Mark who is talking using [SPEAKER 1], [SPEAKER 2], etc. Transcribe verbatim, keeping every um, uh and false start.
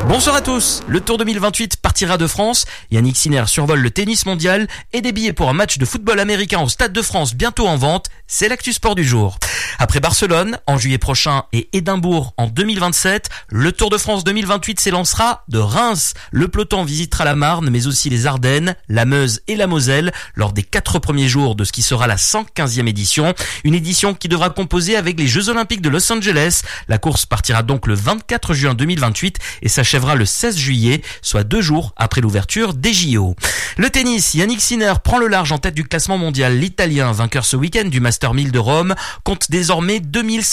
[SPEAKER 1] Bonsoir à tous. Le Tour deux mille vingt-huit partira de France. Yannick Sinner survole le tennis mondial et des billets pour un match de football américain au Stade de France bientôt en vente. C'est l'actu sport du jour. Après Barcelone en juillet prochain et Édimbourg en deux mille vingt-sept, le Tour de France deux mille vingt-huit s'élancera de Reims. Le peloton visitera la Marne mais aussi les Ardennes, la Meuse et la Moselle lors des quatre premiers jours de ce qui sera la cent quinzième édition. Une édition qui devra composer avec les Jeux Olympiques de Los Angeles. La course partira donc le vingt-quatre juin deux mille vingt-huit et s'achèvera le seize juillet, soit deux jours après l'ouverture des J O. Le tennis, Yannick Sinner prend le large en tête du classement mondial. L'Italien, vainqueur ce week-end du Master mille de Rome, compte désormais deux mille